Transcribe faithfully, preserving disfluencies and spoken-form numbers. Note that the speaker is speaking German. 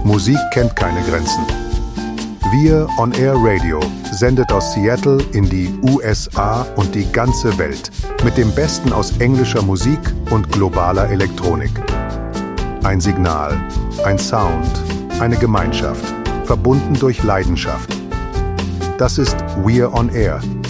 Musik kennt keine Grenzen. Wir On Air Radio sendet aus Seattle in die U S A und die ganze Welt mit dem Besten aus englischer Musik und globaler Elektronik. Ein Signal, ein Sound, eine Gemeinschaft, verbunden durch Leidenschaft. Das ist We're On Air,